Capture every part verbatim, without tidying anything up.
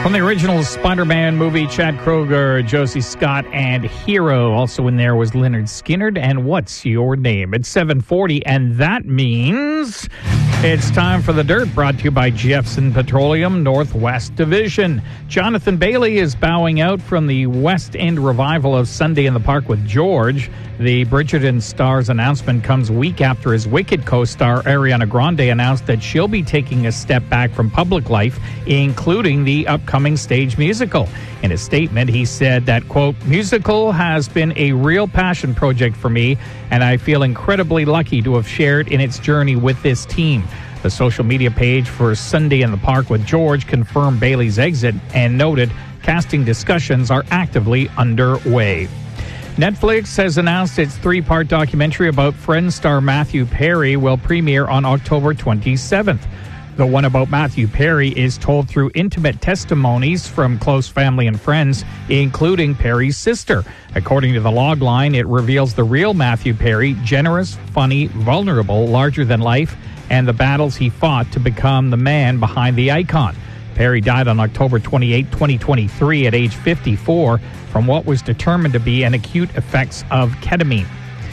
From the original Spider-Man movie, Chad Kroeger, Josie Scott, and Hero. Also in there was Leonard Skinnard and What's Your Name? It's seven forty, and that means it's time for The Dirt, brought to you by Jeffson Petroleum Northwest Division. Jonathan Bailey is bowing out from the West End revival of Sunday in the Park with George. The Bridgerton star's announcement comes a week after his Wicked co-star Ariana Grande announced that she'll be taking a step back from public life, including the upcoming stage musical. In a statement, he said that, quote, musical has been a real passion project for me, and I feel incredibly lucky to have shared in its journey with this team. The social media page for Sunday in the Park with George confirmed Bailey's exit and noted casting discussions are actively underway. Netflix has announced its three-part documentary about Friends star Matthew Perry will premiere on October twenty-seventh. The one about Matthew Perry is told through intimate testimonies from close family and friends, including Perry's sister. According to the logline, it reveals the real Matthew Perry, generous, funny, vulnerable, larger than life, and the battles he fought to become the man behind the icon. Perry died on October twenty-eighth, twenty twenty-three at age fifty-four from what was determined to be an acute effects of ketamine.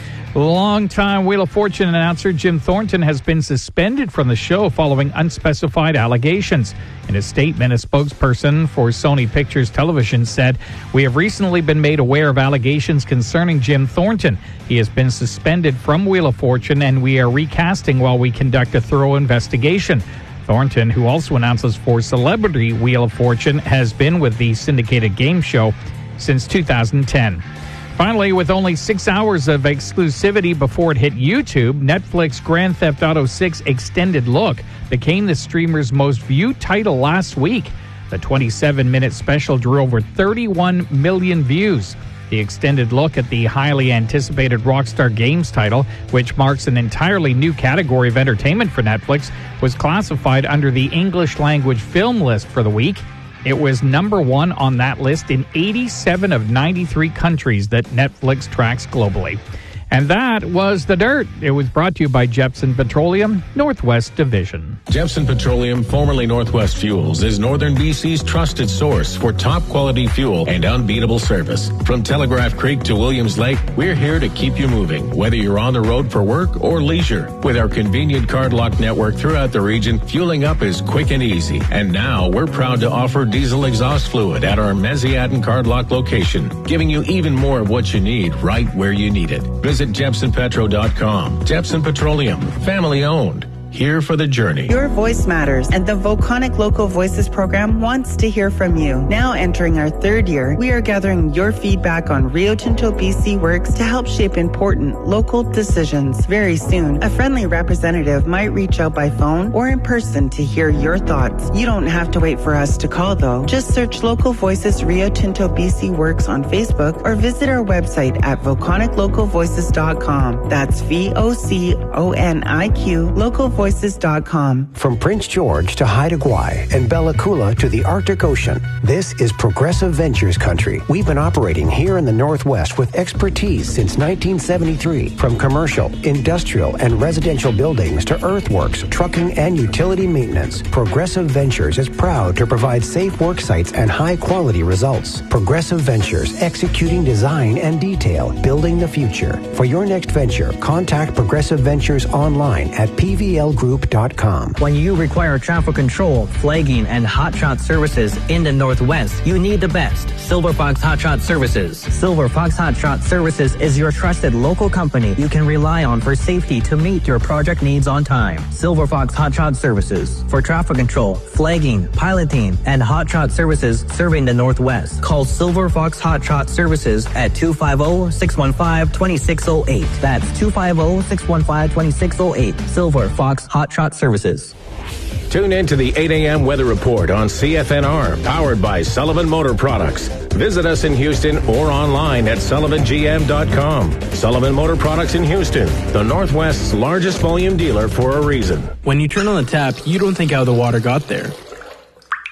Longtime Wheel of Fortune announcer Jim Thornton has been suspended from the show following unspecified allegations. In a statement, a spokesperson for Sony Pictures Television said, "We have recently been made aware of allegations concerning Jim Thornton. He has been suspended from Wheel of Fortune, and we are recasting while we conduct a thorough investigation." Thornton, who also announces for Celebrity Wheel of Fortune, has been with the syndicated game show since two thousand ten. Finally, with only six hours of exclusivity before it hit YouTube, Netflix Grand Theft Auto six Extended Look became the streamer's most viewed title last week. The twenty-seven minute special drew over thirty-one million views. The extended look at the highly anticipated Rockstar Games title, which marks an entirely new category of entertainment for Netflix, was classified under the English language film list for the week. It was number one on that list in eighty-seven of ninety-three countries that Netflix tracks globally. And that was The Dirt. It was brought to you by Jeffson Petroleum Northwest Division. Jeffson Petroleum, formerly Northwest Fuels, is Northern B C's trusted source for top-quality fuel and unbeatable service. From Telegraph Creek to Williams Lake, we're here to keep you moving, whether you're on the road for work or leisure. With our convenient card lock network throughout the region, fueling up is quick and easy. And now, we're proud to offer diesel exhaust fluid at our Meziadin card lock location, giving you even more of what you need right where you need it. Visit Jepson Petro dot com. Jepson Petroleum, family owned. Here for the journey. Your voice matters, and the Volcanic Local Voices program wants to hear from you. Now entering our third year, we are gathering your feedback on Rio Tinto B C works to help shape important local decisions. Very soon, a friendly representative might reach out by phone or in person to hear your thoughts. You don't have to wait for us to call, though. Just search Local Voices Rio Tinto B C Works on Facebook or visit our website at volcanic local voices dot com. That's V O C O N I Q, local voices dot com. From Prince George to Haida Gwaii and Bella Coola to the Arctic Ocean, this is Progressive Ventures country. We've been operating here in the Northwest with expertise since nineteen seventy-three. From commercial, industrial, and residential buildings to earthworks, trucking, and utility maintenance, Progressive Ventures is proud to provide safe work sites and high-quality results. Progressive Ventures, executing design and detail, building the future. For your next venture, contact Progressive Ventures online at P V L group dot com. When you require traffic control, flagging, and hotshot services in the Northwest, you need the best. Silver Fox Hotshot Services. Silver Fox Hotshot Services is your trusted local company you can rely on for safety to meet your project needs on time. Silver Fox Hotshot Services. For traffic control, flagging, piloting, and hotshot services serving the Northwest. Call Silver Fox Hotshot Services at two five zero, six one five, two six zero eight. That's two five zero, six one five, two six zero eight. Silver Fox Hotshot Services. Tune in to the eight a.m. Weather Report on C F N R, powered by Sullivan Motor Products. Visit us in Houston or online at sullivan g m dot com. Sullivan Motor Products in Houston, the Northwest's largest volume dealer for a reason. When you turn on the tap, you don't think how the water got there.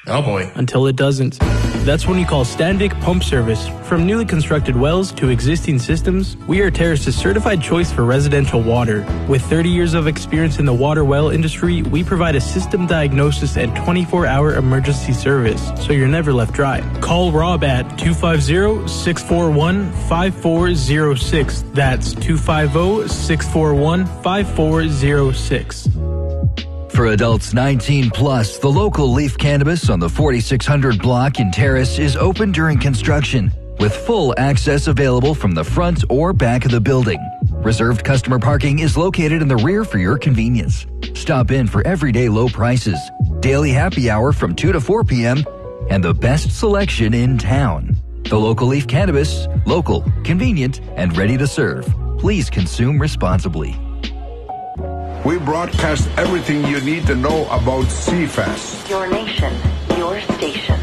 Oh boy. Until it doesn't. That's when you call Standvik Pump Service. From newly constructed wells to existing systems, we are Terrace's certified choice for residential water. With thirty years of experience in the water well industry, we provide a system diagnosis and twenty-four hour emergency service, so you're never left dry. Call Rob at two five zero, six four one, five four zero six. That's two five zero, six four one, five four zero six. For adults nineteen plus, the local Leaf Cannabis on the forty-six hundred block in Terrace is open during construction, with full access available from the front or back of the building. Reserved customer parking is located in the rear for your convenience. Stop in for everyday low prices, daily happy hour from two to four p.m., and the best selection in town. The local Leaf Cannabis, local, convenient, and ready to serve. Please consume responsibly. We broadcast everything you need to know about C F A S. Your nation, your station.